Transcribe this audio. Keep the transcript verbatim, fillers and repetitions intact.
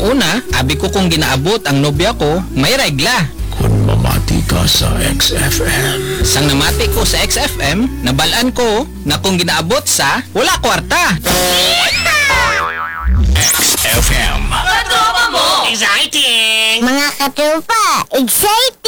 una, abi ko kung ginaabot ang nobya ko, may regla. Kung mamati ka sa X F M. Sang namati ko sa X F M, nabalaan ko na kung ginaabot sa wala kwarta. X F M. Katropa mo! Exciting! Mga katropa, exciting!